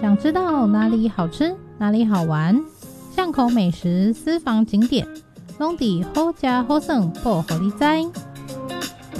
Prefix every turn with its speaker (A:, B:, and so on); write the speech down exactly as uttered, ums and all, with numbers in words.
A: 想知道哪里好吃，哪里好玩，巷口美食、私房景点，拢伫好食好耍报予你知。